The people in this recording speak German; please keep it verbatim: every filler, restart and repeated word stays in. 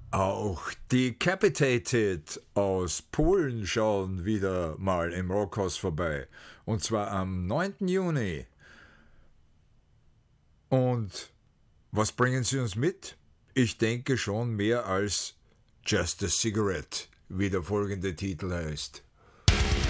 Auch Decapitated aus Polen schauen wieder mal im Rockhaus vorbei. Und zwar am neunten Juni. Und was bringen sie uns mit? Ich denke schon mehr als Just a Cigarette, wie der folgende Titel heißt.